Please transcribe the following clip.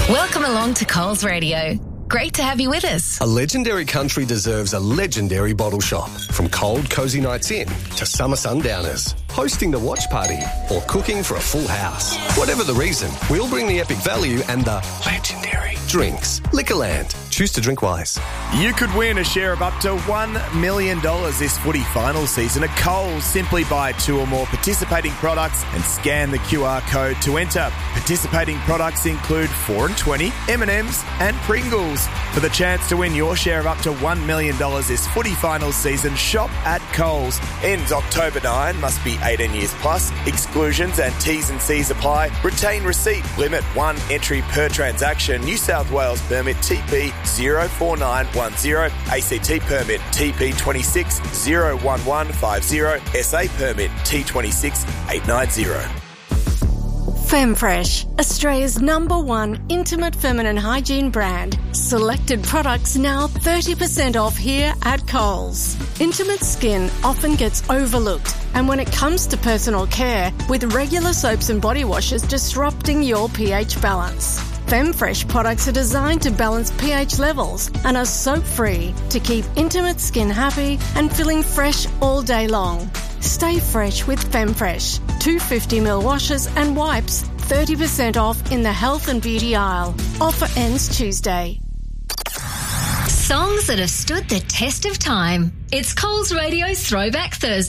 Welcome along to Coles Radio. Great to have you with us. A legendary country deserves a legendary bottle shop. From cold, cosy nights in to summer sundowners, hosting the watch party or cooking for a full house. Whatever the reason, we'll bring the epic value and the legendary drinks. Liquorland. Choose to drink wise. You could win a share of up to $1 million this footy final season at Coles. Simply buy 2 or more participating products and scan the QR code to enter. Participating products include 4 and 20, M&M's and Pringles. For the chance to win your share of up to $1 million this footy final season, shop at Coles. Ends October 9, must be 18 years plus. Exclusions and T's and C's apply. Retain receipt. Limit 1 entry per transaction. New South Wales permit TP 04910. ACT permit TP 26 01150. SA permit T26 890. FemFresh, Australia's #1 intimate feminine hygiene brand. Selected products now 30% off here at Coles. Intimate skin often gets overlooked, and when it comes to personal care, with regular soaps and body washes disrupting your pH balance. FemFresh products are designed to balance pH levels and are soap-free to keep intimate skin happy and feeling fresh all day long. Stay fresh with FemFresh. 250ml washes and wipes, 30% off in the health and beauty aisle. Offer ends Tuesday. Songs that have stood the test of time. It's Coles Radio's Throwback Thursday.